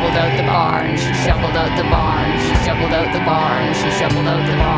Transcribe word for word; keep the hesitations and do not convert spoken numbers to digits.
shoveled out the barn, she shoveled out the barn, she shoveled out the barn, she shoveled out the barn.